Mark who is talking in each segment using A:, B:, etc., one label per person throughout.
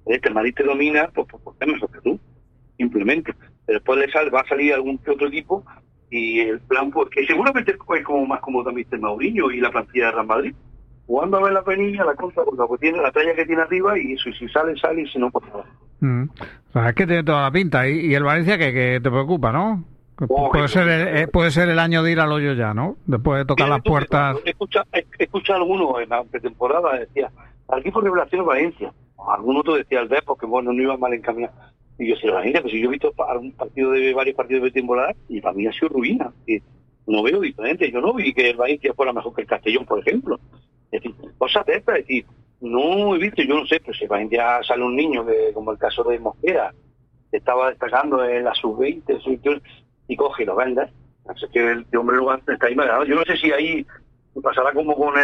A: Este Madrid te domina, pues es mejor que tú, simplemente. Pero después va a salir algún que otro equipo y el plan, pues que seguramente es como más cómodo también el Mourinho y la plantilla de Real Madrid. Jugando a ver la penilla, la cosa, porque tiene la talla que tiene arriba y eso, y si sale, sale, y si no, pues nada.
B: O sea, es que tiene toda la pinta. ¿Y el Valencia que te preocupa, no? Puede ser el año de ir al hoyo ya, ¿no? Después de tocar las puertas.
A: He escuchado a algunos en la pretemporada, decía, al equipo revelación Valencia. Algún otro decía el Depor, que bueno, no iba mal encaminado. Y yo, imagínate, pues si yo he visto varios partidos de temporada y para mí ha sido ruina. Y no veo diferente. Yo no vi que el Valencia fuera mejor que el Castellón, por ejemplo. Es decir, cosas de estas, es decir, no he visto, yo no sé, pero si el Valencia sale un niño, como el caso de Mosquera, que estaba destacando en la sub-20, y coge y lo vende. Así que el hombre lugar está ahí magado. Yo no sé si ahí pasará como con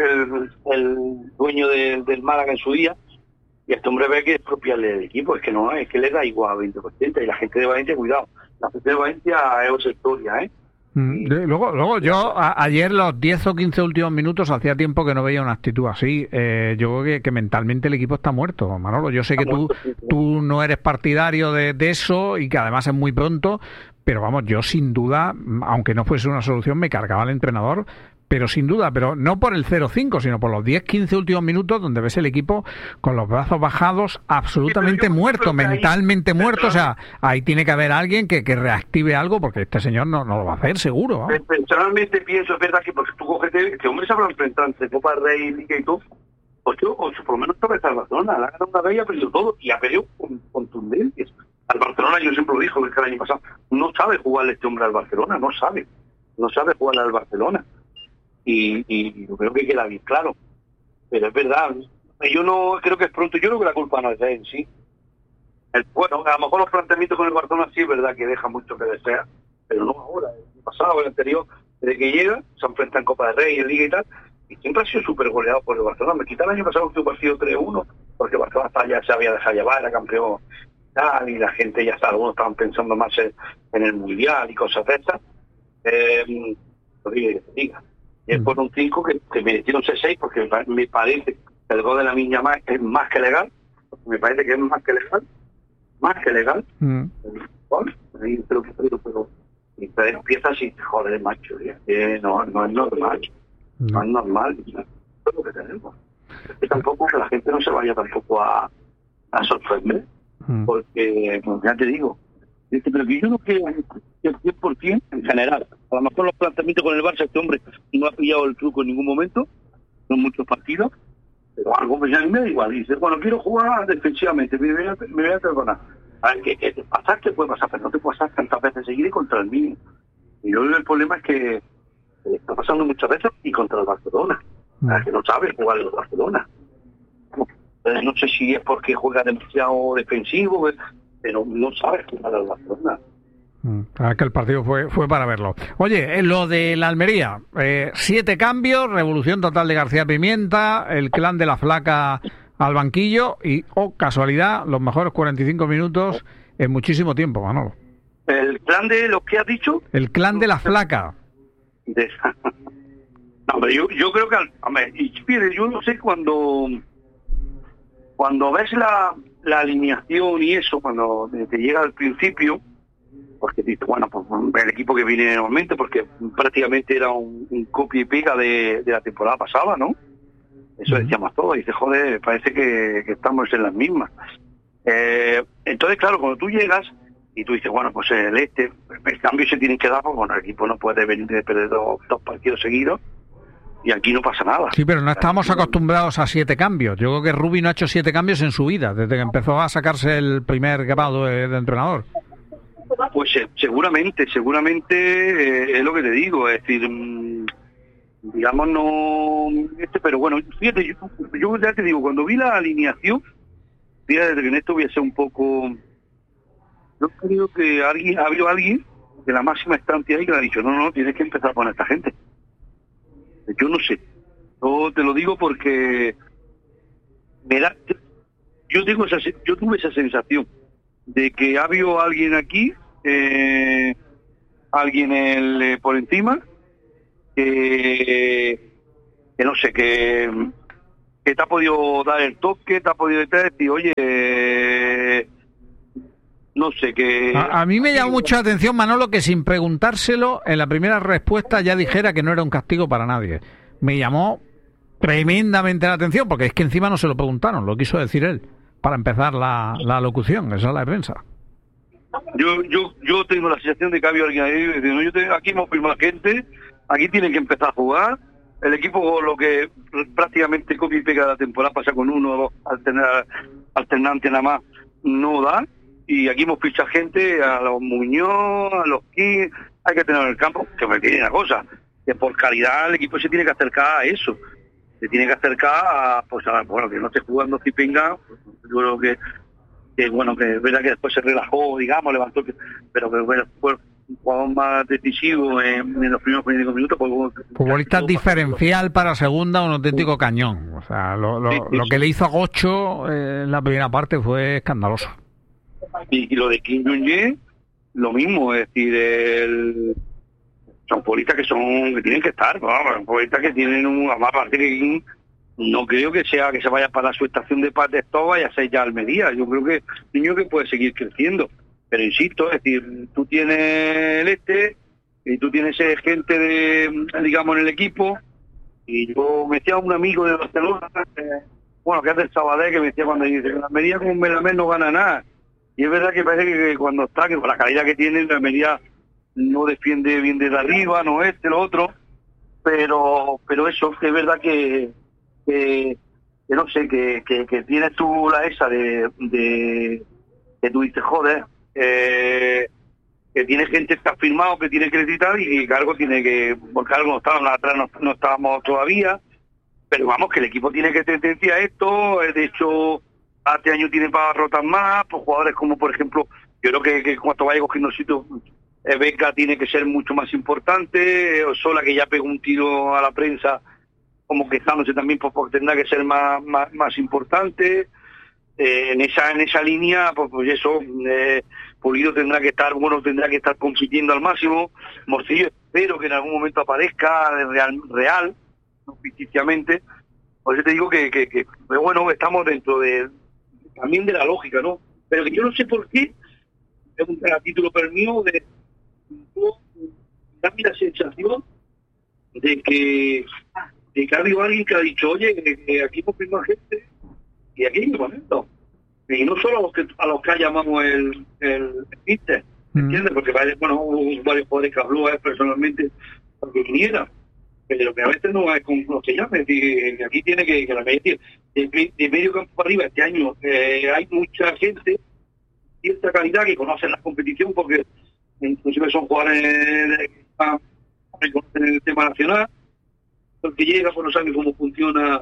A: el dueño del Málaga en su día, y este hombre ve que es propiedad del equipo, es que le da igual 20%, y la gente de Valencia, cuidado, la gente de Valencia es otra historia, ¿eh?
B: Luego yo ayer los 10 o 15 últimos minutos hacía tiempo que no veía una actitud así. Yo creo que mentalmente el equipo está muerto, Manolo. Yo sé que tú no eres partidario de eso y que además es muy pronto, pero vamos, yo sin duda, aunque no fuese una solución, me cargaba al entrenador, pero sin duda, pero no por el 0-5, sino por los 10-15 últimos minutos donde ves el equipo con los brazos bajados, absolutamente muerto, mentalmente muerto. O sea, ahí tiene que haber alguien que reactive algo, porque este señor no lo va a hacer, seguro, ¿no?
A: Personalmente pienso, es verdad, que porque tú cogete, este hombre se habrá enfrentado entre Copa del Rey, Liga y todo, 8 por lo menos cabeza al Barcelona, la ha ganado una vez y ha perdido todo, y ha perdido con contundencias. Al Barcelona, yo siempre lo dijo que el año pasado, no sabe jugarle este hombre al Barcelona, no sabe jugarle al Barcelona. Y yo creo que queda bien claro, pero es verdad, yo no creo que es pronto, yo creo que la culpa no es de él, sí. Bueno, a lo mejor los planteamientos con el Barcelona sí es verdad que deja mucho que desear, pero no ahora, el pasado, el anterior, desde que llega, se enfrenta en Copa del Rey, en Liga y tal, y siempre ha sido súper goleado por el Barcelona. Me quita el año pasado un partido 3-1, porque el Barcelona ya se había dejado llevar, era campeón tal, y la gente ya está, algunos estaban pensando más en el Mundial y cosas de estas. Lo diga. Y es por un 5 que merecieron ser 6, porque me parece que el gol de la Miña es más que legal, me parece que es más que legal. Ahí creo que pero empieza así, joder, macho, no es normal, no es normal, eso es lo que tenemos. Es que tampoco que la gente no se vaya tampoco a sorprender, porque, pues, ya te digo, pero que yo no creo que el 100% en general, a lo mejor los planteamientos con el Barça, este hombre no ha pillado el truco en ningún momento, no en muchos partidos, pero algo me da igual, y dice, bueno, quiero jugar defensivamente, me voy a perdonar. A ver, que te pasas, te puede pasar, pero no te puede pasar tantas veces seguidas y contra el mismo. Y yo creo que el problema es que está pasando muchas veces y contra el Barcelona, que no sabe jugar el Barcelona. No sé si es porque juega demasiado defensivo, pero no sabe jugar al Barcelona.
B: Que el partido fue para verlo. Oye, lo de la Almería, 7 cambios, revolución total de García Pimienta, el clan de la Flaca al banquillo y, casualidad, los mejores 45 minutos en muchísimo tiempo, Manolo.
A: ¿El clan de los que has dicho?
B: El clan de la Flaca.
A: No, pero yo creo que, yo no sé, cuando ves la alineación y eso, cuando te llega al principio, porque dices, bueno, pues el equipo que viene normalmente, porque prácticamente era un copia y pega de la temporada pasada, ¿no? Eso decíamos todos, y dices, joder, parece que estamos en las mismas. Entonces, claro, cuando tú llegas y tú dices, bueno, pues el cambio se tiene que dar, porque bueno, el equipo no puede venir de perder dos partidos seguidos, y aquí no pasa nada.
B: Sí, pero no estamos acostumbrados a 7 cambios. Yo creo que Rubi no ha hecho 7 cambios en su vida, desde que empezó a sacarse el primer grado de entrenador.
A: Pues seguramente es lo que te digo, es decir, digamos, no, pero bueno, fíjate, yo ya te digo, cuando vi la alineación, fíjate que en esto voy a ser un poco, yo creo que ha habido alguien de la máxima estancia ahí que le ha dicho, no, tienes que empezar a poner a esta gente. Yo no sé, yo te lo digo porque yo tuve esa sensación de que ha habido alguien aquí, alguien por encima, que no sé, que te ha podido dar el toque, te ha podido decir, oye, no sé, que...
B: A mí me llamó mucho la atención, Manolo, que sin preguntárselo, en la primera respuesta ya dijera que no era un castigo para nadie. Me llamó tremendamente la atención, porque es que encima no se lo preguntaron, lo quiso decir él, para empezar la locución, esa es la de prensa.
A: Yo tengo la sensación de que había alguien ahí diciendo, aquí hemos firmado gente, aquí tienen que empezar a jugar, el equipo lo que prácticamente copia y pega la temporada pasa con uno o dos alternantes nada más, no da, y aquí hemos fichado gente, a los Muñoz, a los King, hay que tener en el campo, que me tiene una cosa, que por calidad el equipo se tiene que acercar a eso, se tiene que acercar a, pues bueno, que no esté jugando Cipinga, yo creo que bueno, que es verdad que después se relajó, digamos, levantó, pero que bueno, fue un jugador más decisivo en los primeros 25 minutos.
B: Futbolista diferencial para segunda, un auténtico cañón. O sea, lo que le hizo a Gocho en la primera parte fue escandaloso.
A: Y lo de Kim Jong-un, lo mismo, es decir, son futbolistas que tienen que estar, son futbolistas que tienen además aparte que Kim, no creo que se vaya para su estación de paz de Estoba y a ser ya Almería. Yo creo que niño que puede seguir creciendo. Pero insisto, es decir, tú tienes y tú tienes gente digamos, en el equipo. Y yo me decía un amigo de Barcelona, que es del Sabadell, que me decía cuando dice que la Almería con Melamés no gana nada. Y es verdad que parece que cuando está, que con la calidad que tiene, la Almería no defiende bien desde arriba, no lo otro. Pero eso, es verdad que no sé, que tienes tú la esa de que tú dices, joder, que tiene gente que ha firmado, que tiene que necesitar y que algo tiene que, porque algo no estábamos todavía, pero vamos, que el equipo tiene que tendencia a esto. De hecho, este año tiene para rotar más, pues jugadores como por ejemplo, yo creo que cuando vaya cogiendo sitio, Beca tiene que ser mucho más importante, Sola que ya pegó un tiro a la prensa como quejándose también, porque tendrá que ser más importante. En esa línea, pues eso, Pulido tendrá que estar compitiendo al máximo. Morcillo espero que en algún momento aparezca real, no ficticiamente. Por eso te digo que bueno, estamos dentro también de la lógica, ¿no? Pero que yo no sé por qué, a título mío, da la sensación de que ha habido alguien que ha dicho, oye, que aquí hemos firmado gente y aquí hay que ponerlo. Y no solo a los que llamamos el Inter, ¿entiendes? Porque hubo varios jugadores que habló personalmente porque viniera, pero que a veces no es con los que llamen. Que aquí tiene que la media de medio campo para arriba este año hay mucha gente de cierta calidad que conocen la competición, porque inclusive son jugadores que conocen el tema nacional. El que llega, pues no sabe cómo funciona,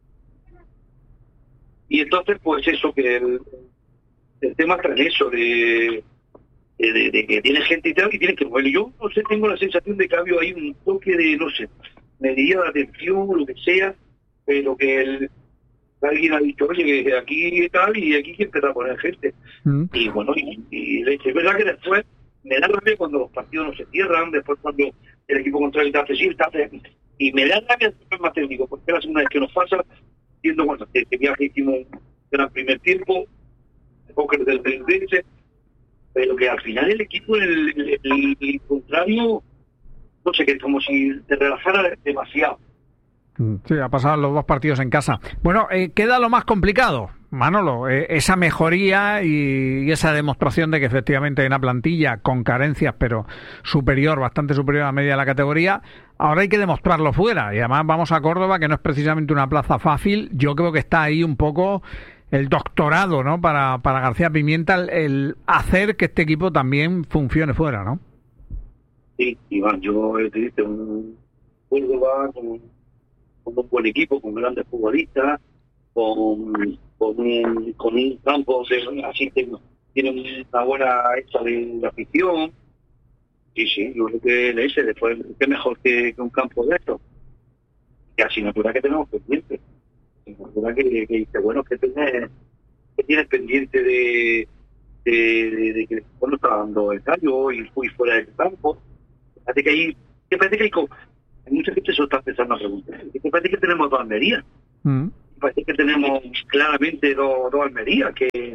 A: y entonces pues eso, que el tema está en eso de que tiene gente y tal, y tiene que mover. Yo no sé, tengo la sensación de que ha habido ahí un toque de, no sé, medida de atención, lo que sea, pero que alguien ha dicho, oye, que aquí tal, y aquí hay que empezar a poner gente. Y bueno, y es verdad que después me da rabia cuando los partidos no se cierran, después cuando el equipo contrario te hace y me da rabia el más técnico, porque es la segunda vez que nos pasa, viendo este viaje hicimos en el primer tiempo, el póker del Tenerife, pero que al final el equipo, el contrario, no sé, que es como si te relajara demasiado.
B: Sí, ha pasado los dos partidos en casa. Bueno, queda lo más complicado, Manolo, esa mejoría y esa demostración de que efectivamente hay una plantilla con carencias, pero bastante superior a la media de la categoría. Ahora hay que demostrarlo fuera, y además vamos a Córdoba, que no es precisamente una plaza fácil. Yo creo que está ahí un poco el doctorado, ¿no?, para García Pimienta, el hacer que este equipo también funcione fuera, ¿no?
A: Sí, Iván, yo te dije, un Córdoba con un buen equipo, con grandes futbolistas, con un campo así, tiene una buena hecha de la afición. Sí, yo creo que después, qué mejor que un campo de esto. Que asignatura que tenemos pendiente. Asignatura que dice, bueno, que tienes pendiente de que cuando está dando el gallo y fui fuera del campo. Parece que hay mucha gente se lo está empezando a preguntar. Parece que tenemos dos Almería. parece que tenemos claramente dos Almerías, que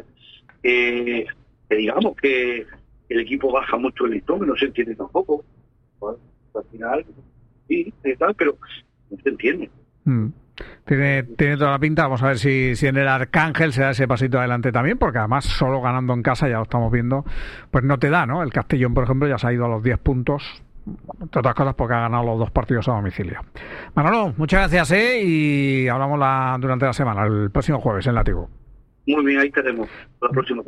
A: digamos que el equipo baja mucho el listón, que no se entiende tampoco. Bueno, al final, sí, tal, pero no se entiende.
B: Tiene toda la pinta. Vamos a ver si en el Arcángel se da ese pasito adelante también, porque además solo ganando en casa, ya lo estamos viendo, pues no te da, ¿no? El Castellón, por ejemplo, ya se ha ido a los 10 puntos, entre otras cosas porque ha ganado los 2 partidos a domicilio. Manolo, muchas gracias, y hablamos durante la semana, el próximo jueves en Látigo.
A: Muy bien, ahí tenemos la próxima.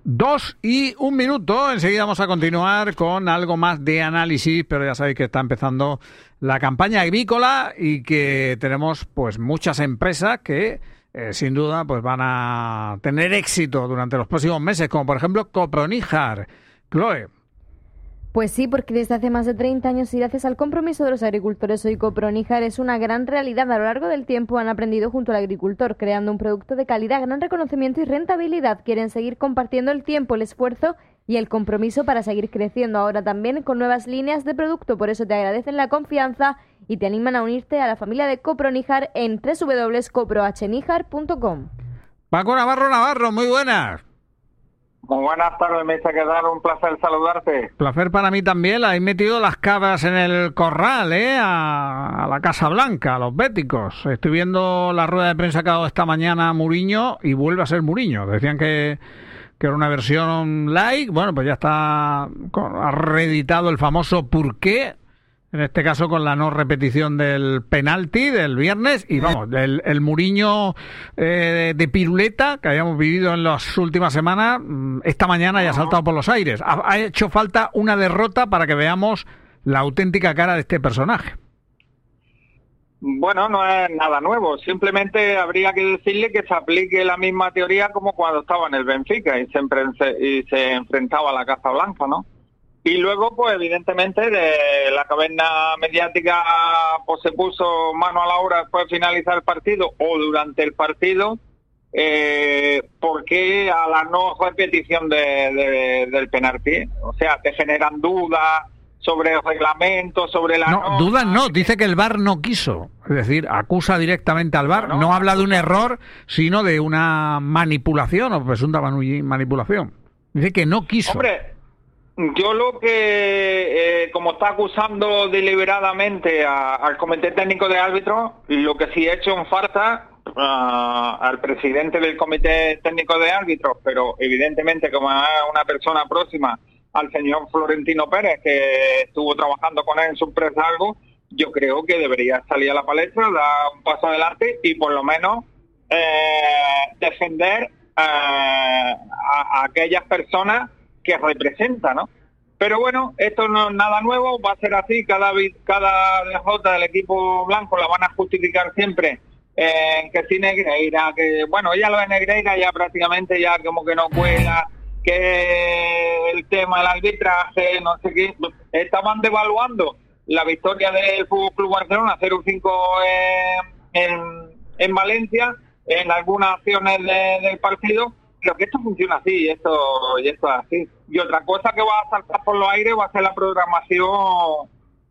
B: 2:01 minutos. Enseguida vamos a continuar con algo más de análisis, pero ya sabéis que está empezando la campaña agrícola y que tenemos pues muchas empresas que sin duda pues van a tener éxito durante los próximos meses, como por ejemplo Coproníjar. Chloe.
C: Pues sí, porque desde hace más de 30 años y gracias al compromiso de los agricultores, hoy Coproníjar es una gran realidad. A lo largo del tiempo han aprendido junto al agricultor, creando un producto de calidad, gran reconocimiento y rentabilidad. Quieren seguir compartiendo el tiempo, el esfuerzo y el compromiso para seguir creciendo, ahora también con nuevas líneas de producto. Por eso te agradecen la confianza y te animan a unirte a la familia de Coproníjar en www.coprohníjar.com.
B: Paco Navarro, muy buenas.
D: Muy buenas tardes, Mesa, ¿qué tal? Un placer saludarte.
B: Placer para mí también. Habéis metido las cabras en el corral, a la Casa Blanca, a los béticos. Estoy viendo la rueda de prensa que ha dado esta mañana Mourinho y vuelve a ser Mourinho. Decían que era una versión light. Bueno, pues ya está, ha reeditado el famoso ¿por qué? En este caso con la no repetición del penalti del viernes y vamos, el Mourinho de piruleta que habíamos vivido en las últimas semanas, esta mañana ya ha saltado por los aires. Ha hecho falta una derrota para que veamos la auténtica cara de este personaje.
D: Bueno, no es nada nuevo, simplemente habría que decirle que se aplique la misma teoría como cuando estaba en el Benfica y se enfrentaba a la Casa Blanca, ¿no? Y luego, pues evidentemente, de la caverna mediática pues se puso mano a la obra después de finalizar el partido o durante el partido, porque a la no repetición del penalti. O sea, te generan dudas sobre el reglamento, sobre la...
B: No, dudas no, dice que el VAR no quiso. Es decir, acusa directamente al VAR, no habla de un error, sino de una manipulación o presunta manipulación. Dice que no quiso.
D: Hombre, yo lo que, como está acusando deliberadamente al Comité Técnico de Árbitros, lo que sí he hecho en falta al presidente del Comité Técnico de Árbitros, pero evidentemente como es una persona próxima al señor Florentino Pérez, que estuvo trabajando con él en su empresa algo, yo creo que debería salir a la palestra, dar un paso adelante y por lo menos defender a aquellas personas que representa, ¿no? Pero bueno, esto no es nada nuevo, va a ser así, cada derrota del equipo blanco la van a justificar siempre que sí Negreira, que bueno, ya lo de Negreira ya prácticamente ya como que no cuela, que el tema del arbitraje, no sé qué, estaban devaluando la victoria del Fútbol Club Barcelona 0-5 en Valencia, en algunas acciones del partido. Creo que esto funciona así, y esto es así. Y otra cosa que va a saltar por los aires va a ser la programación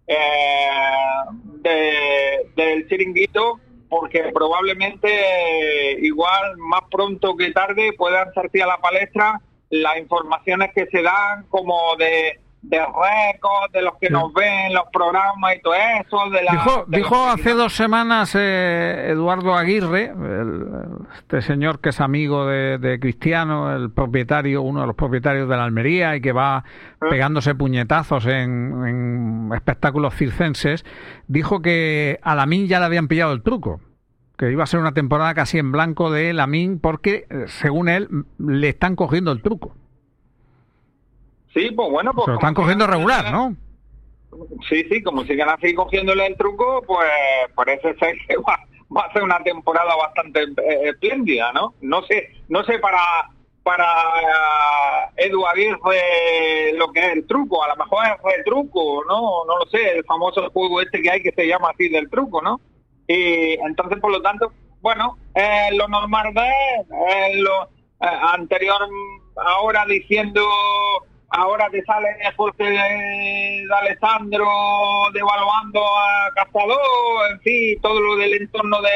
D: del chiringuito, porque probablemente igual más pronto que tarde puedan salir a la palestra las informaciones que se dan como de récords, de los que nos ven, los programas y todo eso.
B: Dijo hace 2 semanas Eduardo Aguirre, este señor que es amigo de Cristiano, el propietario, uno de los propietarios de la Almería y que va pegándose puñetazos en espectáculos circenses, dijo que a Lamine ya le habían pillado el truco, que iba a ser una temporada casi en blanco de Lamine porque, según él, le están cogiendo el truco.
D: Sí, pues bueno, pues...
B: Se lo están cogiendo regular, ¿no?
D: Sí, como sigan así cogiéndole el truco, pues parece ser que va a ser una temporada bastante espléndida, ¿no? No sé para Edu Aguirre lo que es el truco, a lo mejor es el truco, no lo sé, el famoso juego este que hay que se llama así del truco, ¿no? Y entonces, por lo tanto, bueno, lo normal de lo anterior, ahora diciendo... Ahora te sale Jorge de Alessandro devaluando a Cazador, en fin, todo lo del entorno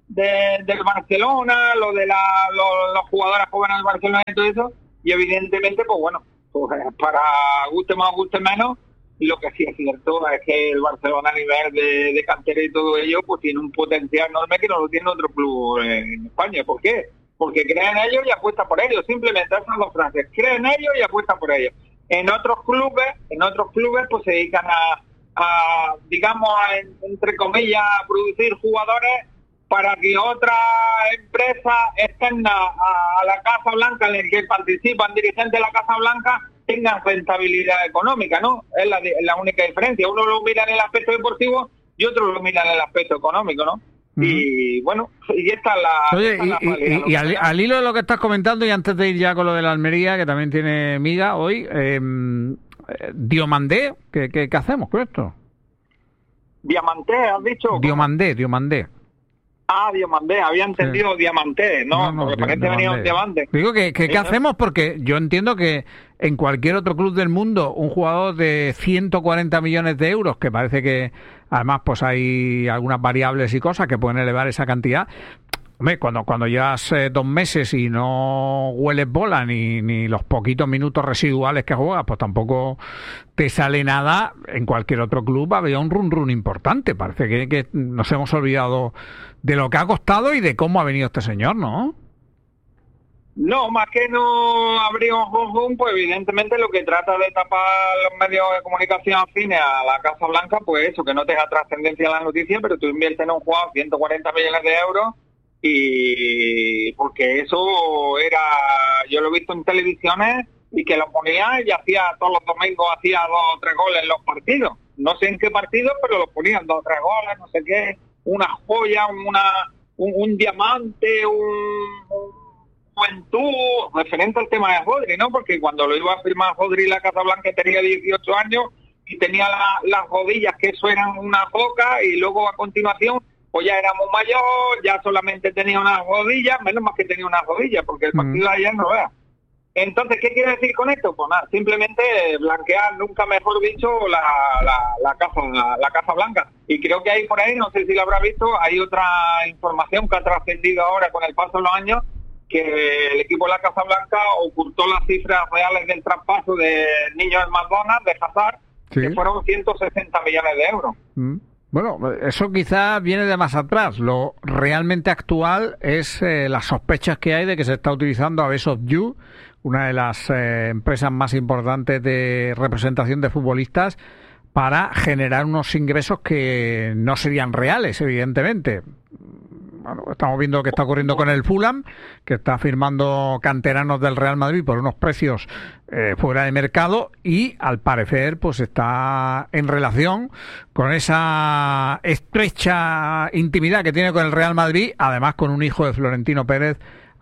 D: del Barcelona, lo de los jugadores jóvenes del Barcelona y todo eso, y evidentemente, pues bueno, pues para guste más, guste menos, lo que sí es cierto es que el Barcelona a nivel de cantera y todo ello, pues tiene un potencial enorme que no lo tiene otro club en España. ¿Por qué? Porque cree en ellos y apuesta por ellos. Simplemente esas dos frases: cree en ellos y apuesta por ellos. En otros clubes pues se dedican a digamos, entre comillas, a producir jugadores para que otra empresa externa a la Casa Blanca, en el que participan dirigentes de la Casa Blanca, tengan rentabilidad económica, ¿no? Es la única diferencia. Uno lo mira en el aspecto deportivo y otro lo mira en el aspecto económico, ¿no? Y bueno, y esta es la...
B: Oye, y al hilo de lo que estás comentando, y antes de ir ya con lo de la Almería, que también tiene miga hoy, Diomandé, ¿qué hacemos con esto?
D: ¿Diamante, has dicho?
B: Diomandé.
D: Ah, Diamandé, había entendido sí. Diamante, no, porque parece venir un diamante.
B: Digo que ¿qué hacemos? Porque yo entiendo que en cualquier otro club del mundo, un jugador de 140 millones de euros, que parece que además pues hay algunas variables y cosas que pueden elevar esa cantidad. Hombre, cuando llevas 2 meses y no hueles bola ni los poquitos minutos residuales que juegas, pues tampoco te sale nada. En cualquier otro club había un run importante. Parece que nos hemos olvidado de lo que ha costado y de cómo ha venido este señor, ¿no?
D: No, más que no abrir un pues evidentemente lo que trata de tapar los medios de comunicación afines a la Casa Blanca, pues eso, que no tenga trascendencia la noticia, pero tú inviertes en un jugador 140 millones de euros, y porque eso era, yo lo he visto en televisiones, y que lo ponía y hacía todos los domingos, hacía 2 o 3 goles en los partidos. No sé en qué partido, pero lo ponían 2 o 3 goles, no sé qué, una joya, un diamante, un juventud, referente al tema de Rodri, ¿no? Porque cuando lo iba a firmar Rodri, la Casa Blanca tenía 18 años y tenía las rodillas que eso eran una roca, y luego a continuación pues ya era muy mayor, ya solamente tenía unas rodillas, menos más que tenía unas rodillas, porque el partido de ayer no era. Entonces, ¿qué quiere decir con esto? Pues nada, simplemente blanquear, nunca mejor dicho, la Casa Blanca. Y creo que hay por ahí, no sé si lo habrá visto, hay otra información que ha trascendido ahora con el paso de los años, que el equipo de la Casa Blanca ocultó las cifras reales del traspaso de niños del McDonald's, de Hazard, sí, que fueron 160 millones de euros.
B: Bueno, eso quizás viene de más atrás. Lo realmente actual es las sospechas que hay de que se está utilizando a Best of You, una de las empresas más importantes de representación de futbolistas, para generar unos ingresos que no serían reales, evidentemente. Bueno, estamos viendo lo que está ocurriendo con el Fulham, que está firmando canteranos del Real Madrid por unos precios fuera de mercado, y al parecer pues está en relación con esa estrecha intimidad que tiene con el Real Madrid, además con un hijo de Florentino Pérez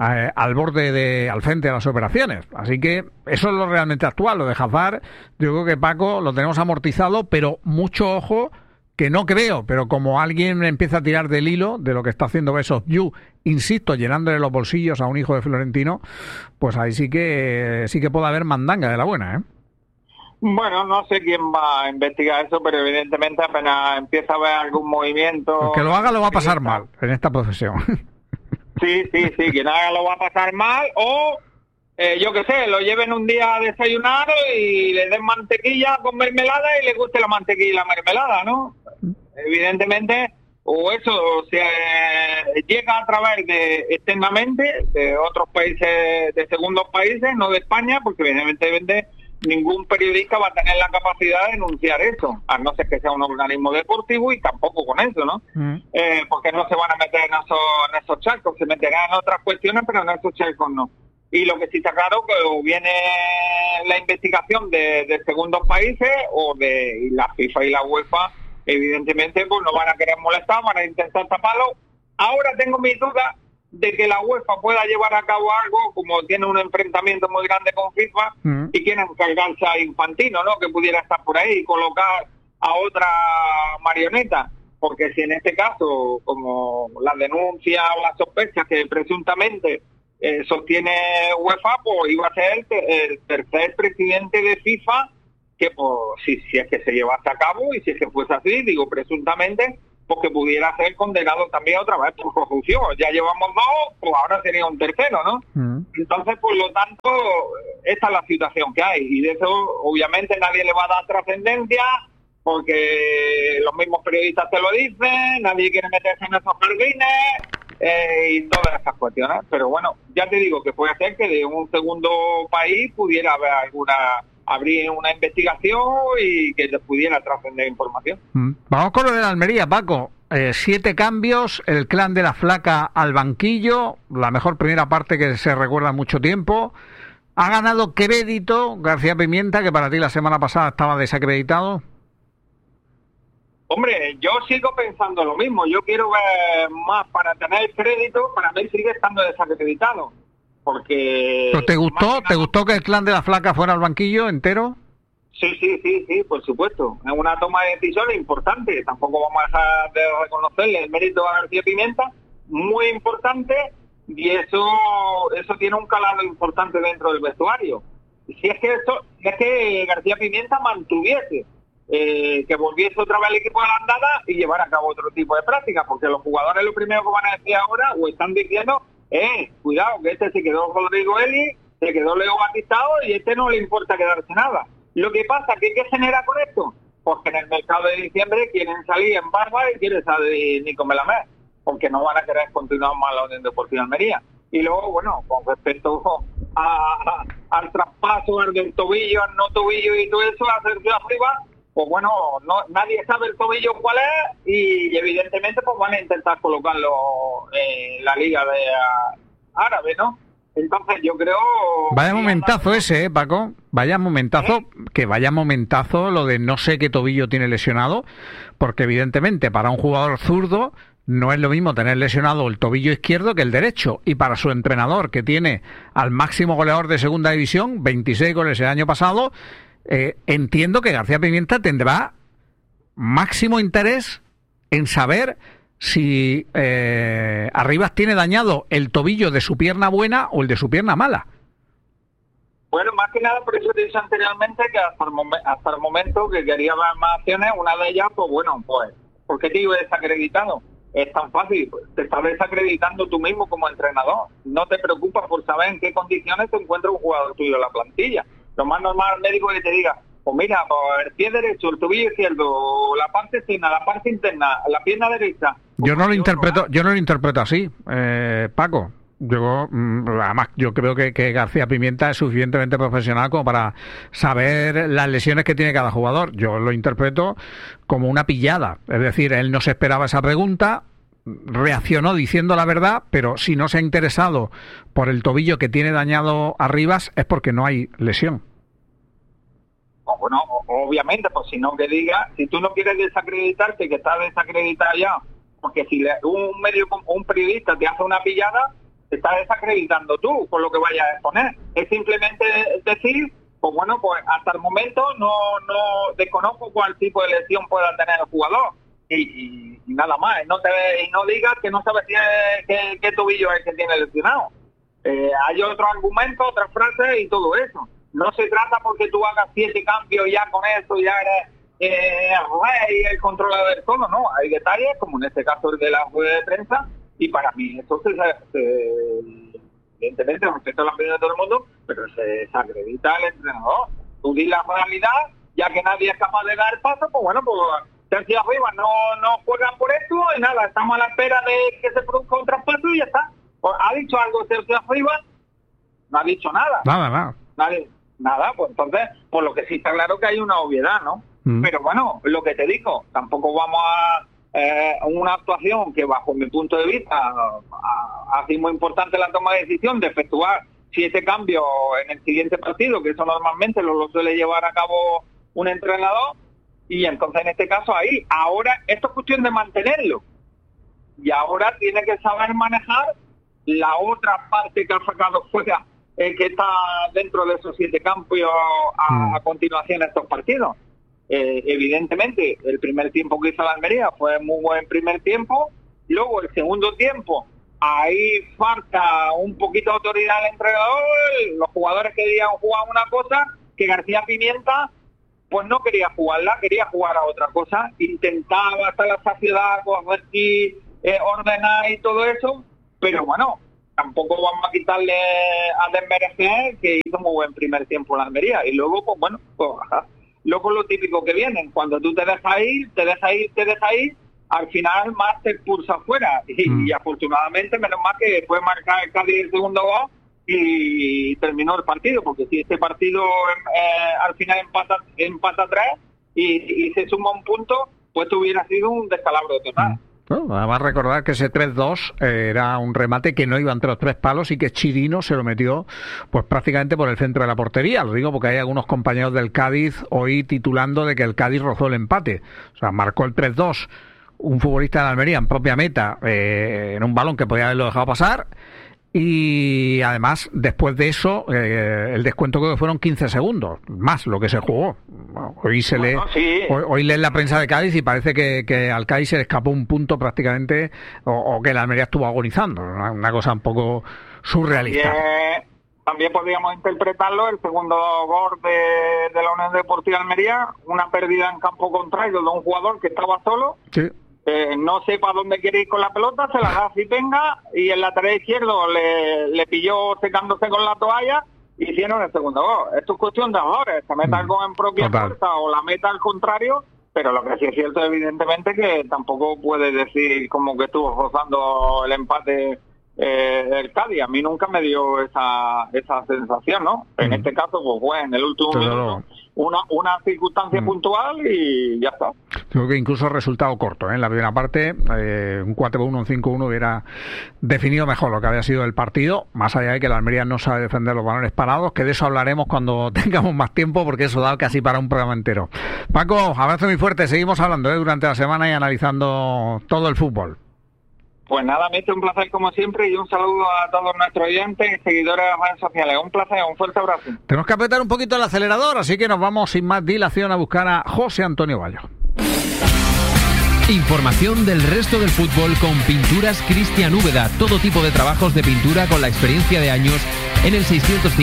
B: al frente de las operaciones. Así que eso es lo realmente actual. Lo de Hazard, yo creo que, Paco, lo tenemos amortizado, pero mucho ojo, que no creo, pero como alguien empieza a tirar del hilo de lo que está haciendo Best of You, insisto, llenándole los bolsillos a un hijo de Florentino, pues ahí sí que puede haber mandanga de la buena, ¿eh?
D: Bueno, no sé quién va a investigar eso, pero evidentemente apenas empieza a haber algún movimiento...
B: El que lo haga lo va a pasar mal en esta profesión.
D: Sí, quien haga lo va a pasar mal, o... yo qué sé, lo lleven un día a desayunar y le den mantequilla con mermelada y le guste la mantequilla y la mermelada, ¿no? Evidentemente, o eso se llega a través de externamente de otros países, de segundos países, no de España, porque evidentemente ningún periodista va a tener la capacidad de denunciar eso, a no ser que sea un organismo deportivo, y tampoco con eso, ¿no? Porque no se van a meter en esos charcos, se meterán en otras cuestiones, pero en esos charcos no. Y lo que sí está claro, que viene la investigación de segundos países, y la FIFA y la UEFA, evidentemente, pues no van a querer molestar, van a intentar taparlo. Ahora tengo mis dudas de que la UEFA pueda llevar a cabo algo, como tiene un enfrentamiento muy grande con FIFA, y quieren cargarse a Infantino, ¿no? Que pudiera estar por ahí y colocar a otra marioneta. Porque si en este caso, como las denuncias o las sospechas que presuntamente sostiene UEFA, pues iba a ser el tercer presidente de FIFA que, pues, si es que se llevase a cabo, y si es que fuese así, digo presuntamente, pues que pudiera ser condenado también otra vez por corrupción. Ya llevamos 2, pues ahora sería un tercero, ¿no? Entonces, por lo tanto, esta es la situación que hay, y de eso obviamente nadie le va a dar trascendencia, porque los mismos periodistas te lo dicen, nadie quiere meterse en esos jardines, y todas estas cuestiones. Pero bueno, ya te digo que puede ser que de un segundo país pudiera haber abrir una investigación y que les pudiera trascender información.
B: Vamos con lo de la Almería, Paco. 7 cambios, el clan de la Flaca al banquillo, la mejor primera parte que se recuerda mucho tiempo. Ha ganado crédito García Pimienta, que para ti la semana pasada estaba desacreditado.
D: Hombre, yo sigo pensando lo mismo. Yo quiero ver más para tener crédito. Para mí sigue estando desacreditado. Porque...
B: ¿Pero te gustó que el clan de la Flaca fuera al banquillo entero?
D: Sí, por supuesto. Es una toma de decisiones importante. Tampoco vamos a dejar de reconocerle el mérito a García Pimienta, muy importante, y eso tiene un calado importante dentro del vestuario. Si es que García Pimienta mantuviese, que volviese otra vez al equipo de la andada y llevar a cabo otro tipo de prácticas, porque los jugadores lo primero que van a decir ahora, o están diciendo, cuidado, que se quedó Rodrigo Eli, se quedó Leo Batistao, y no le importa quedarse nada. Lo que pasa, ¿qué genera con esto? Pues que en el mercado de diciembre quieren salir en Barba y quieren salir Nico Melamed, porque no van a querer continuar más la Unión Deportiva Almería. Y luego, bueno, con respecto al traspaso, al del tobillo, al no tobillo y todo eso, a Sergio Arriba, pues bueno, nadie sabe el tobillo cuál es, y evidentemente pues van a intentar colocarlo en la liga de árabe, ¿no? Entonces yo creo...
B: Vaya momentazo ese, Paco. Vaya momentazo, que vaya momentazo lo de no sé qué tobillo tiene lesionado, porque evidentemente para un jugador zurdo no es lo mismo tener lesionado el tobillo izquierdo que el derecho, y para su entrenador, que tiene al máximo goleador de segunda división, 26 goles el año pasado, entiendo que García Pimienta tendrá máximo interés en saber si Arribas tiene dañado el tobillo de su pierna buena o el de su pierna mala.
D: Bueno, más que nada, por eso te dije anteriormente que hasta el momento que quería ver más acciones. Una de ellas, pues bueno, ¿por qué te digo desacreditado? Es tan fácil, te estás desacreditando tú mismo como entrenador. No te preocupas por saber en qué condiciones te encuentra un jugador tuyo en la plantilla. Lo más normal al médico es que te diga, pues mira, pues el pie derecho, el tobillo izquierdo, la parte externa, la parte interna, la pierna derecha.
B: Yo no lo interpreto así, Paco. Además, yo creo que García Pimienta es suficientemente profesional como para saber las lesiones que tiene cada jugador. Yo lo interpreto como una pillada. Es decir, él no se esperaba esa pregunta, reaccionó diciendo la verdad, pero si no se ha interesado por el tobillo que tiene dañado Arribas es porque no hay lesión.
D: Bueno, obviamente, pues si no que diga, si tú no quieres desacreditarte, que estás desacreditado ya, porque si un periodista te hace una pillada, te estás desacreditando tú por lo que vayas a exponer. Es simplemente decir, pues bueno, pues hasta el momento no desconozco cuál tipo de lesión pueda tener el jugador, y nada más. Y no digas que no sabes qué tobillo es el que tiene lesionado. Hay otro argumento, otras frases y todo eso. No se trata porque tú hagas 7 cambios ya con eso, ya eres el controlador de todo, no. Hay detalles, como en este caso el de la rueda de prensa, y para mí eso evidentemente respeto a la opinión de todo el mundo, pero se desacredita al entrenador. Tú di la realidad, ya que nadie es capaz de dar el paso, pues bueno, pues Sergio Arribas no juegan por esto, y nada, estamos a la espera de que se produzca un traspaso y ya está. Pues, ¿ha dicho algo Sergio Arribas? No ha dicho nada. Nada, pues entonces, por lo que sí está claro que hay una obviedad, ¿no? Pero bueno, lo que te digo, tampoco vamos a una actuación que bajo mi punto de vista ha sido muy importante la toma de decisión de efectuar 7 cambios en el siguiente partido, que eso normalmente lo suele llevar a cabo un entrenador, y entonces en este caso ahora esto es cuestión de mantenerlo, y ahora tiene que saber manejar la otra parte que ha sacado fuera, que está dentro de esos 7 cambios a continuación de estos partidos. Evidentemente, el primer tiempo que hizo la Almería fue muy buen primer tiempo. Luego, el segundo tiempo, ahí falta un poquito de autoridad al entrenador. Los jugadores querían jugar una cosa que García Pimienta pues no quería jugarla, quería jugar a otra cosa, intentaba hasta la saciedad, corregir, ordenar y todo eso, pero bueno, tampoco vamos a quitarle a desmerecer que hizo muy buen primer tiempo en la Almería, y luego, pues bueno, luego lo típico que vienen, cuando tú te dejas ir, al final más te expulsa fuera, y afortunadamente, menos mal que fue marcar el Cádiz el segundo gol, y terminó el partido, porque si este partido al final empata 3 y se suma un punto, pues hubiera sido un descalabro total.
B: Bueno, además recordar que ese 3-2 era un remate que no iba entre los 3 palos y que Chirino se lo metió pues prácticamente por el centro de la portería. Lo digo porque hay algunos compañeros del Cádiz hoy titulando de que el Cádiz rozó el empate. O sea, marcó el 3-2 un futbolista de Almería en propia meta, en un balón que podía haberlo dejado pasar. Y además, después de eso, el descuento creo que fueron 15 segundos, más lo que se jugó. Hoy se hoy lee la prensa de Cádiz y parece que al Cádiz se le escapó un punto prácticamente, o que la Almería estuvo agonizando. Una cosa un poco surrealista.
D: También podríamos interpretarlo, el segundo gol de la Unión Deportiva Almería, una pérdida en campo contrario de un jugador que estaba solo. Sí. No sepa dónde quiere ir con la pelota, se la da si tenga, y el lateral izquierdo le pilló secándose con la toalla y hicieron el segundo gol. Esto es cuestión de errores, se meta el gol en propia fuerza o la meta al contrario, pero lo que sí es cierto evidentemente que tampoco puede decir como que estuvo rozando el empate el Cádiz. A mí nunca me dio esa sensación, ¿no? En este caso pues fue en el último minuto una circunstancia puntual y ya está.
B: Creo que incluso resultado corto, en la primera parte, un 4-1, un 5-1 hubiera definido mejor lo que había sido el partido, más allá de que la Almería no sabe defender los balones parados, que de eso hablaremos cuando tengamos más tiempo, porque eso da casi para un programa entero. Paco, abrazo muy fuerte, seguimos hablando durante la semana y analizando todo el fútbol.
D: Pues nada, Mete, un placer como siempre y un saludo a todos nuestros oyentes y seguidores de las redes sociales. Un placer, un fuerte abrazo.
B: Tenemos que apretar un poquito el acelerador, así que nos vamos sin más dilación a buscar a José Antonio Bayo.
E: Información del resto del fútbol con Pinturas Cristian Úbeda. Todo tipo de trabajos de pintura con la experiencia de años en el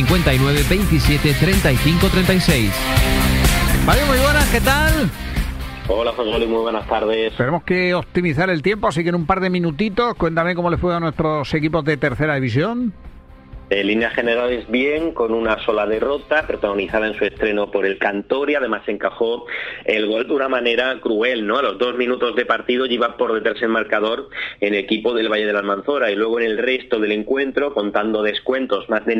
E: 659 27 35 36.
B: Bayo, muy buenas, ¿qué tal?
F: Hola José Luis, muy buenas tardes.
B: Tenemos que optimizar el tiempo, así que en un par de minutitos, cuéntame cómo le fue a nuestros equipos de tercera división.
F: En líneas generales bien, con una sola derrota, protagonizada en su estreno por el Cantoria. Además encajó el gol de una manera cruel, ¿no? A los 2 minutos de partido iba por detrás el marcador en el equipo del Valle de la Almanzora, y luego en el resto del encuentro, contando descuentos más de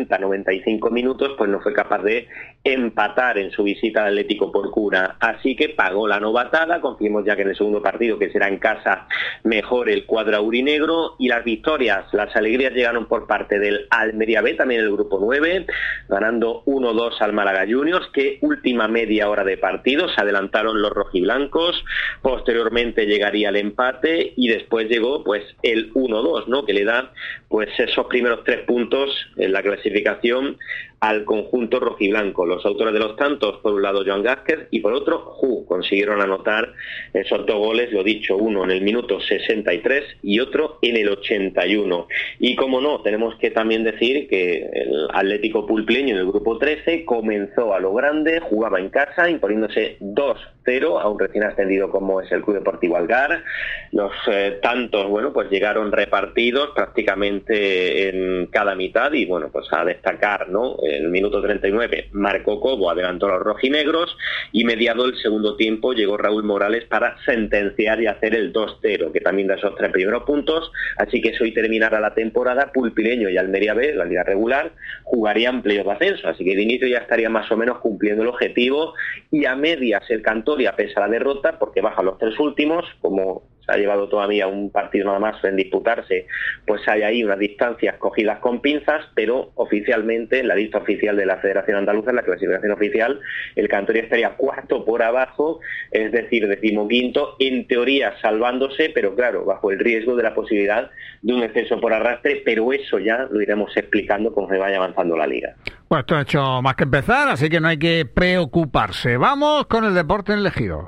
F: 90-95 minutos, pues no fue capaz de empatar en su visita al Atlético Porcuna. Así que pagó la novatada. Confiemos ya que en el segundo partido, que será en casa, mejor el cuadro aurinegro. Y las victorias, las alegrías llegaron por parte del Almería B, también el grupo 9, ganando 1-2 al Málaga Juniors, que última media hora de partido se adelantaron los rojiblancos. Posteriormente llegaría el empate y después llegó pues el 1-2, ¿no? Que le da pues esos primeros 3 puntos en la clasificación al conjunto rojiblanco. Los autores de los tantos, por un lado Joan Gázquez y por otro consiguieron anotar esos 2 goles, lo dicho, uno en el minuto 63 y otro en el 81. Y como no, tenemos que también decir que el Atlético Pulpleño del grupo 13 comenzó a lo grande, jugaba en casa, imponiéndose 2-0 a un recién ascendido como es el Club Deportivo Algar. Los tantos, bueno, pues llegaron repartidos prácticamente en cada mitad y bueno, pues a destacar, ¿no? El minuto 39 marcó Cobo, adelantó a los rojinegros y mediado el segundo tiempo llegó Raúl Morales para sentenciar y hacer el 2-0, que también da esos 3 primeros puntos. Así que si hoy terminara la temporada, Pulpileño y Almería B, la liga regular, jugarían playoff de ascenso, así que de inicio ya estaría más o menos cumpliendo el objetivo. Y a medias el Cantoria, pese a la derrota, porque bajan los 3 últimos, como se ha llevado todavía un partido nada más en disputarse, pues hay ahí unas distancias cogidas con pinzas, pero oficialmente en la lista oficial de la Federación Andaluza, en la clasificación oficial, el Cantoria estaría 4º por abajo, es decir, 15º, en teoría salvándose, pero claro, bajo el riesgo de la posibilidad de un descenso por arrastre, pero eso ya lo iremos explicando conforme vaya avanzando la liga.
B: Bueno, esto ha hecho más que empezar, así que no hay que preocuparse. Vamos con el deporte en el Ejido.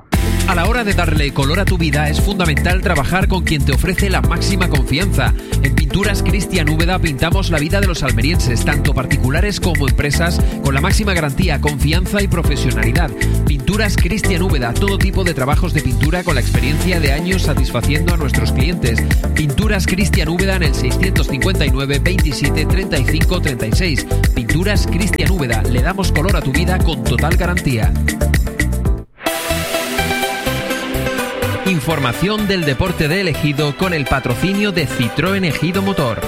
E: A la hora de darle color a tu vida es fundamental trabajar con quien te ofrece la máxima confianza. En Pinturas Cristian Úbeda pintamos la vida de los almerienses, tanto particulares como empresas, con la máxima garantía, confianza y profesionalidad. Pinturas Cristian Úbeda, todo tipo de trabajos de pintura con la experiencia de años satisfaciendo a nuestros clientes. Pinturas Cristian Úbeda en el 659 27 35 36. Pinturas Cristian Úbeda, le damos color a tu vida con total garantía. Información del deporte de Ejido con el patrocinio de Citroën Ejido Motor.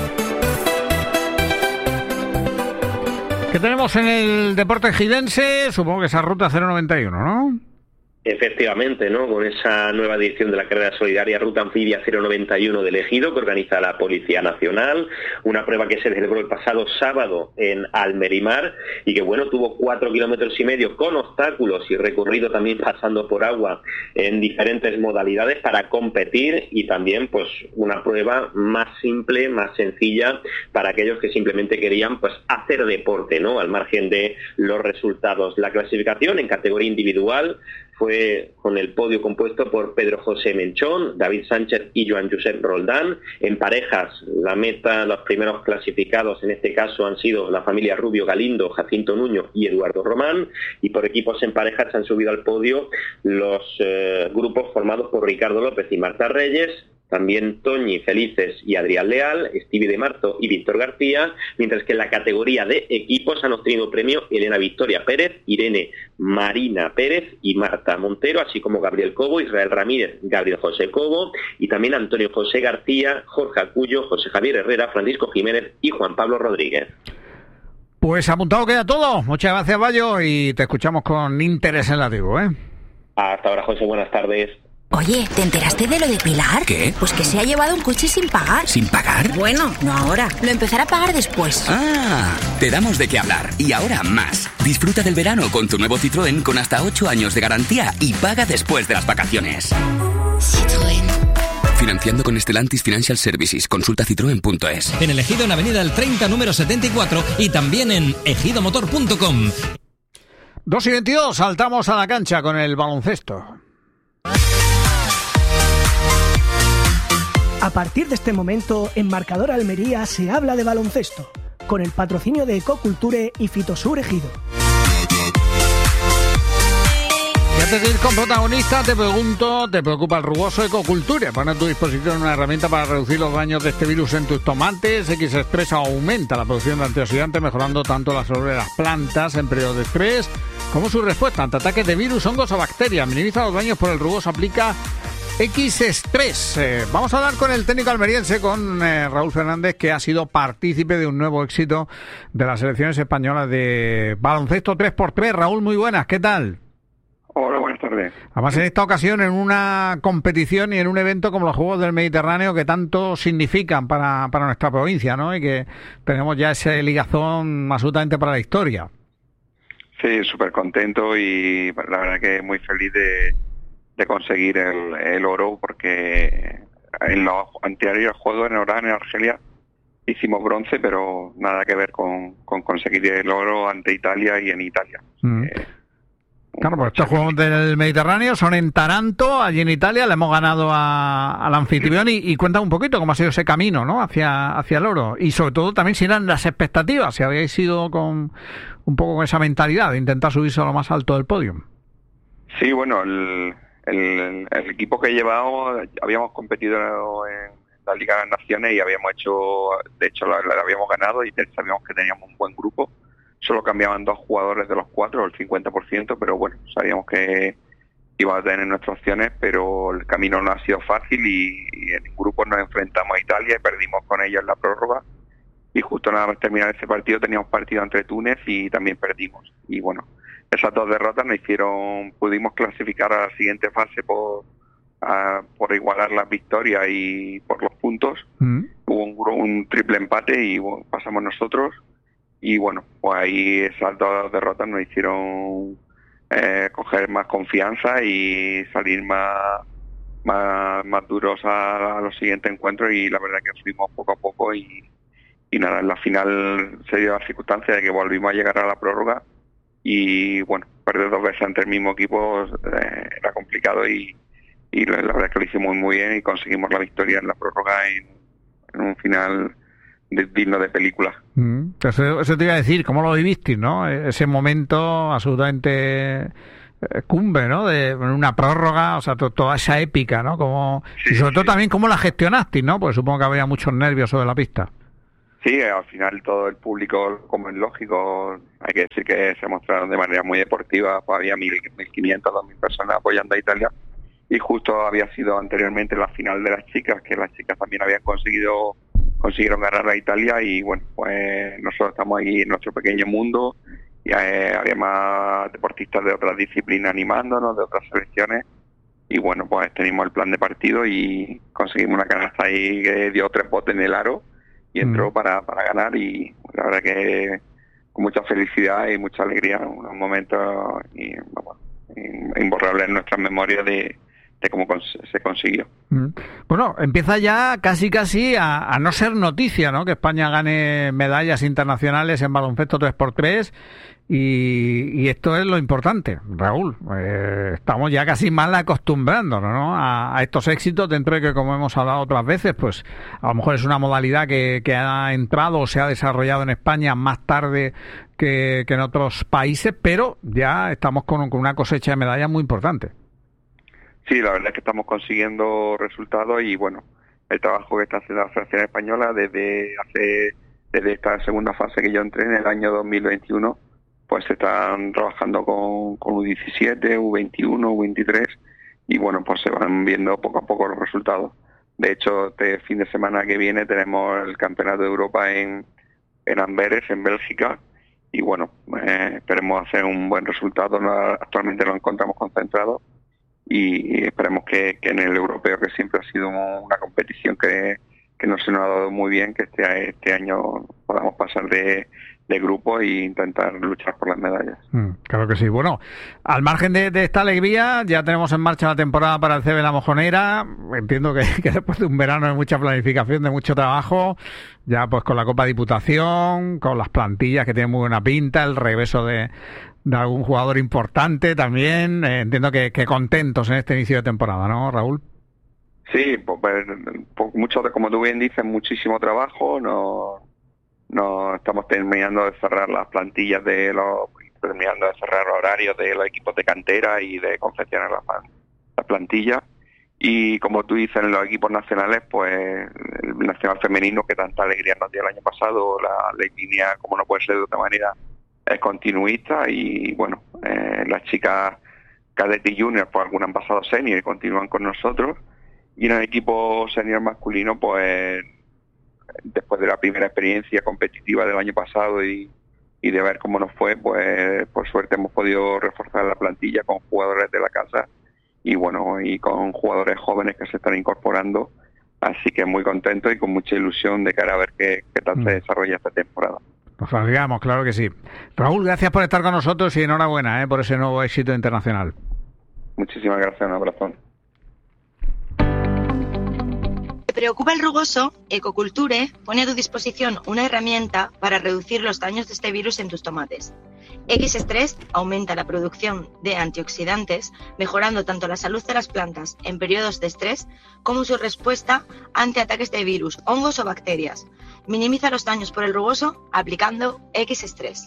B: ¿Qué tenemos en el deporte ejidense? Supongo que esa ruta 091, ¿no?
F: Efectivamente, ¿no? Con esa nueva edición de la carrera solidaria Ruta Anfibia 091 del Ejido, que organiza la Policía Nacional, una prueba que se celebró el pasado sábado en Almerimar y que, bueno, tuvo 4,5 kilómetros con obstáculos y recorrido también pasando por agua en diferentes modalidades para competir, y también, pues, una prueba más simple, más sencilla para aquellos que simplemente querían, pues, hacer deporte, ¿no? Al margen de los resultados. La clasificación en categoría individual fue con el podio compuesto por Pedro José Menchón, David Sánchez y Joan Josep Roldán. En parejas, la meta, los primeros clasificados en este caso han sido la familia Rubio Galindo, Jacinto Nuño y Eduardo Román, y por equipos en parejas han subido al podio los grupos formados por Ricardo López y Marta Reyes, también Toñi Felices y Adrián Leal, Stevie de Marto y Víctor García, mientras que en la categoría de equipos han obtenido premio Elena Victoria Pérez, Irene Marina Pérez y Marta Montero, así como Gabriel Cobo, Israel Ramírez, Gabriel José Cobo, y también Antonio José García, Jorge Acuyo, José Javier Herrera, Francisco Jiménez y Juan Pablo Rodríguez.
B: Pues apuntado queda todo. Muchas gracias, Bayo, y te escuchamos con interés en la tribu, ¿eh?
F: Hasta ahora, José, buenas tardes.
G: Oye, ¿te enteraste de lo de Pilar?
H: ¿Qué?
G: Pues que se ha llevado un coche sin pagar.
H: ¿Sin pagar?
G: Bueno, no ahora. Lo empezará a pagar después.
H: Ah, te damos de qué hablar. Y ahora más. Disfruta del verano con tu nuevo Citroën con hasta 8 años de garantía y paga después de las vacaciones. Citroën. Financiando con Stellantis Financial Services. Consulta citroen.es.
I: En el Ejido, en Avenida El 30, número 74, y también en ejidomotor.com.
B: 2:22, saltamos a la cancha con el baloncesto.
J: A partir de este momento, en Marcador Almería se habla de baloncesto, con el patrocinio de Ecoculture y Fitosur Ejido.
B: Y antes de ir con protagonista, te pregunto, ¿te preocupa el rugoso Ecoculture? Pone a tu disposición una herramienta para reducir los daños de este virus en tus tomates. X-Express aumenta la producción de antioxidantes, mejorando tanto la salud de las plantas en periodos de estrés como su respuesta ante ataques de virus, hongos o bacterias. Minimiza los daños por el rugoso, aplica X-Express. Vamos a hablar con el técnico almeriense, con Raúl Fernández, que ha sido partícipe de un nuevo éxito de las selecciones españolas de baloncesto 3x3. Raúl, muy buenas, ¿qué tal?
K: Hola, buenas tardes.
B: Además, en esta ocasión, en una competición y en un evento como los Juegos del Mediterráneo, que tanto significan para nuestra provincia, ¿no? Y que tenemos ya ese ligazón absolutamente para la historia.
K: Sí, súper contento y la verdad que muy feliz de conseguir el oro, porque en los anteriores juegos en Orán, en Argelia, hicimos bronce, pero nada que ver con conseguir el oro ante Italia y en Italia.
B: Claro, pues estos Juegos del Mediterráneo son en Taranto, allí en Italia. Le hemos ganado al anfitrión y cuenta un poquito cómo ha sido ese camino, ¿no? hacia el oro, y sobre todo también si eran las expectativas, si habíais ido con un poco con esa mentalidad de intentar subirse a lo más alto del podio. Sí, bueno, el equipo que he llevado, habíamos competido en la Liga de las Naciones y habíamos de hecho la habíamos ganado, y sabíamos que teníamos un buen grupo. Solo cambiaban 2 jugadores de los 4, el 50%, pero bueno, sabíamos que íbamos a tener nuestras opciones, pero el camino no ha sido fácil y en un grupo nos enfrentamos a Italia y perdimos con ellos en la prórroga, y justo nada más terminar ese partido teníamos partido entre Túnez y también perdimos. Y bueno, esas 2 derrotas pudimos clasificar a la siguiente fase por igualar las victorias y por los puntos. Hubo un triple empate y bueno, pasamos nosotros. Y bueno, pues ahí esas 2 derrotas nos hicieron coger más confianza y salir más duros a los siguientes encuentros, y la verdad que fuimos poco a poco y nada, en la final se dio la circunstancia de que volvimos a llegar a la prórroga y bueno,
K: perder 2 veces ante el mismo equipo era complicado y la verdad es que lo hicimos muy bien y conseguimos la victoria en la prórroga en un final digno de película.
B: Eso te iba a decir, ¿cómo lo vivisteis, no? Ese momento absolutamente cumbre, ¿no? De una prórroga, o sea, toda esa épica, ¿no? Y sobre todo también cómo la gestionasteis, ¿no? Porque supongo que había muchos nervios sobre la pista.
K: Sí, al final todo el público, como es lógico, hay que decir que se mostraron de manera muy deportiva, pues había 1.500, 2.000 personas apoyando a Italia, y justo había sido anteriormente la final de las chicas, que las chicas también habían consiguieron ganar a Italia, y bueno, pues nosotros estamos ahí en nuestro pequeño mundo, y había más deportistas de otras disciplinas animándonos, de otras selecciones, y bueno, pues teníamos el plan de partido y conseguimos una canasta ahí que dio 3 botes en el aro, y entró para ganar, y la verdad que con mucha felicidad y mucha alegría, unos momentos imborrables en nuestras memorias de cómo se consiguió.
B: Bueno, empieza ya casi a no ser noticia, ¿no? Que España gane medallas internacionales en baloncesto 3x3 y esto es lo importante, Raúl. Estamos ya casi mal acostumbrándonos, ¿no? a estos éxitos, dentro de que, como hemos hablado otras veces, pues a lo mejor es una modalidad que ha entrado o se ha desarrollado en España más tarde que en otros países, pero ya estamos con una cosecha de medallas muy importante.
K: Sí, la verdad es que estamos consiguiendo resultados y bueno, el trabajo que está haciendo la Federación Española desde esta segunda fase que yo entré en el año 2021, pues se están trabajando con U17, U21, U23 y bueno, pues se van viendo poco a poco los resultados. De hecho, este fin de semana que viene tenemos el Campeonato de Europa en Amberes, en Bélgica, y bueno, esperemos hacer un buen resultado. Actualmente lo encontramos concentrado y esperemos que en el europeo, que siempre ha sido una competición que no se nos ha dado muy bien, que este año podamos pasar de grupo e intentar luchar por las medallas.
B: Claro que sí. Bueno, al margen de esta alegría, ya tenemos en marcha la temporada para el CB La Mojonera. Entiendo que después de un verano de mucha planificación, de mucho trabajo, ya pues con la Copa Diputación, con las plantillas que tienen muy buena pinta, el regreso de algún jugador importante también. Entiendo que contentos en este inicio de temporada, ¿no, Raúl?
K: Sí, pues mucho, como tú bien dices, muchísimo trabajo. No estamos terminando de cerrar las plantillas terminando de cerrar horarios de los equipos de cantera y de confeccionar las plantillas. Y como tú dices, en los equipos nacionales, pues el nacional femenino que tanta alegría nos dio el año pasado, la línea, como no puede ser de otra manera, es continuista y bueno, las chicas cadete y junior, pues algunas han pasado senior y continúan con nosotros. Y en el equipo senior masculino, pues después de la primera experiencia competitiva del año pasado y de ver cómo nos fue, pues por suerte hemos podido reforzar la plantilla con jugadores de la casa y bueno, y con jugadores jóvenes que se están incorporando, así que muy contento y con mucha ilusión de cara a ver qué tal se desarrolla esta temporada.
B: Nos arriesgamos, claro que sí. Raúl, gracias por estar con nosotros y enhorabuena por ese nuevo éxito internacional.
K: Muchísimas gracias, un abrazo.
L: ¿Te preocupa el rugoso? Ecoculture pone a tu disposición una herramienta para reducir los daños de este virus en tus tomates. X-Stress aumenta la producción de antioxidantes, mejorando tanto la salud de las plantas en periodos de estrés como su respuesta ante ataques de virus, hongos o bacterias. Minimiza los daños por el rugoso aplicando X-Stress.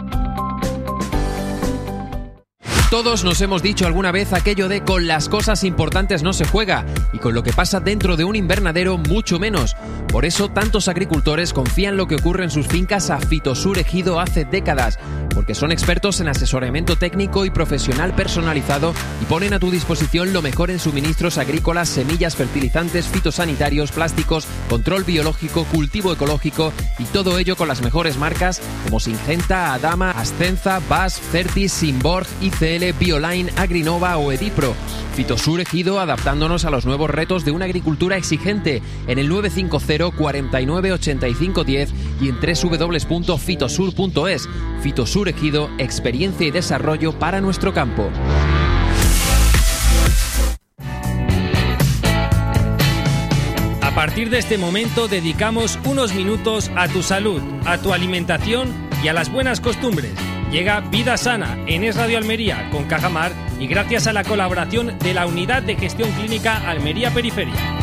E: Todos nos hemos dicho alguna vez aquello de con las cosas importantes no se juega y con lo que pasa dentro de un invernadero mucho menos. Por eso tantos agricultores confían lo que ocurre en sus fincas a Fitosur Ejido hace décadas, porque son expertos en asesoramiento técnico y profesional personalizado y ponen a tu disposición lo mejor en suministros agrícolas, semillas, fertilizantes, fitosanitarios, plásticos, control biológico, cultivo ecológico y todo ello con las mejores marcas como Syngenta, Adama, Ascenza, BASF, Certis, Simborg, ICL, Bioline, Agrinova o Edipro. Fitosur Ejido, adaptándonos a los nuevos retos de una agricultura exigente, en el 950 49 85 10 y en www.fitosur.es. Fitosur Ejido, experiencia y desarrollo para nuestro campo.
M: A partir de este momento dedicamos unos minutos a tu salud, a tu alimentación y a las buenas costumbres. Llega Vida Sana en Es Radio Almería con Cajamar y gracias a la colaboración de la Unidad de Gestión Clínica Almería Periferia.